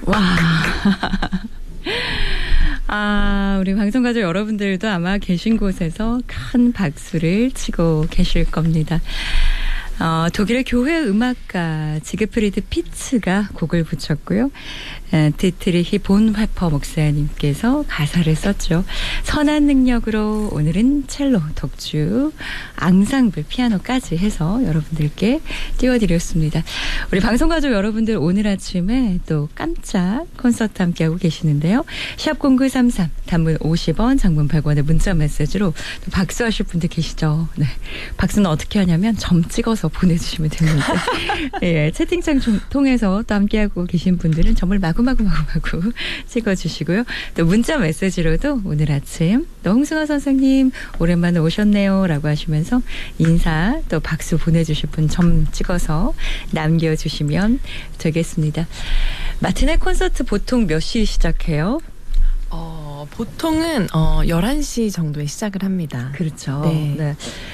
와. 아, 우리 방송가족 여러분들도 아마 계신 곳에서 큰 박수를 치고 계실 겁니다. 독일의 교회 음악가 지그프리드 피츠가 곡을 붙였고요. 디트리히 본회퍼 목사님께서 가사를 썼죠. 선한 능력으로 오늘은 첼로, 독주, 앙상블, 피아노까지 해서 여러분들께 띄워드렸습니다. 우리 방송가족 여러분들 오늘 아침에 또 깜짝 콘서트 함께하고 계시는데요. 샵0933 단문 50원, 장문 100원의 문자 메시지로 또 박수하실 분들 계시죠. 네, 박수는 어떻게 하냐면 점 찍어서 보내주시면 됩니다. 예, 채팅창 통해서 또 함께하고 계신 분들은 정말 마구마구 찍어주시고요. 또 문자 메시지로도 오늘 아침 또 홍승화 선생님 오랜만에 오셨네요 라고 하시면서 인사 또 박수 보내주실 분 점 찍어서 남겨주시면 되겠습니다. 마티네 콘서트 보통 몇 시에 시작해요? 보통은 11시 정도에 시작을 합니다. 그렇죠. 네. 네.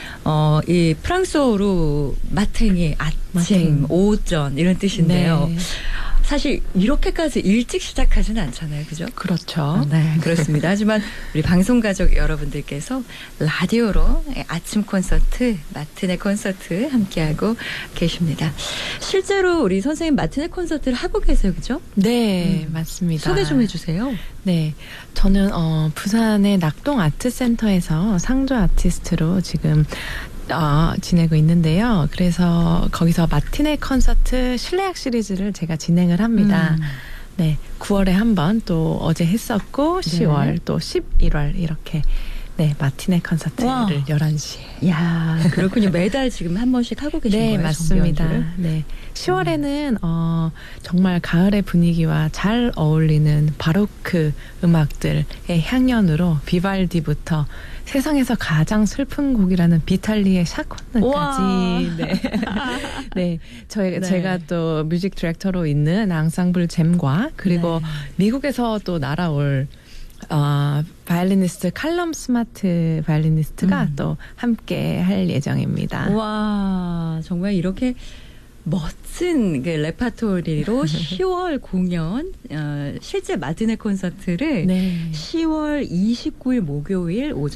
이 프랑스어로 마탱이 아침, 오전 이런 뜻인데요. 네. 사실 이렇게까지 일찍 시작하지는 않잖아요. 그죠? 그렇죠. 네, 그렇습니다. 하지만 우리 방송가족 여러분들께서 라디오로 아침 콘서트, 마티네 콘서트 함께하고 계십니다. 실제로 우리 선생님 마티네 콘서트를 하고 계세요. 그죠? 네, 맞습니다. 소개 좀 해주세요. 네, 저는 부산의 낙동 아트센터에서 상조 아티스트로 지금 지내고 있는데요. 그래서 거기서 마티네 콘서트 실내악 시리즈를 제가 진행을 합니다. 네, 9월에 한 번 또 어제 했었고 10월 네. 또 11월 이렇게 네, 마티네 콘서트를 와. 11시에. 야, 그렇군요. 매달 지금 한 번씩 하고 계신 네, 거예요? 맞습니다. 정기연주를? 네. 10월에는 정말 가을의 분위기와 잘 어울리는 바로크 음악들의 향연으로 비발디부터 세상에서 가장 슬픈 곡이라는 비탈리의 샤콘느까지 네. 네. 제가 또 뮤직 디렉터로 있는 앙상블 잼과 그리고 미국에서 또 날아올 바이올리니스트 칼럼 스마트 바이올리니스트가 또 함께 할 예정입니다. 와, 정말 이렇게 멋진 그 레파토리로 10월 공연, 실제 마티네 콘서트를 네. 10월 29일 목요일 오전